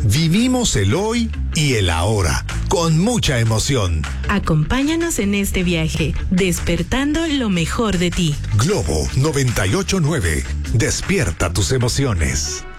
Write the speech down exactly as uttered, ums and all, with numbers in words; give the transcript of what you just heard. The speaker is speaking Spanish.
Vivimos el hoy y el ahora, con mucha emoción. Acompáñanos en este viaje, despertando lo mejor de ti. Globo noventa y ocho punto nueve. Despierta tus emociones.